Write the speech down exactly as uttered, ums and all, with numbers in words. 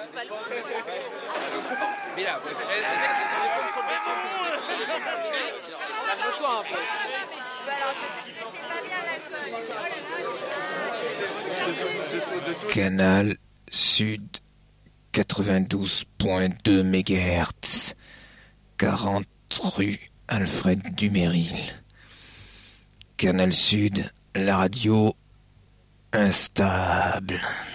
Mira, pues calme-toi un peu. Canal Sud quatre-vingt-douze virgule deux mégahertz, quarante rue Alfred Duménil. Canal Sud, la radio instable.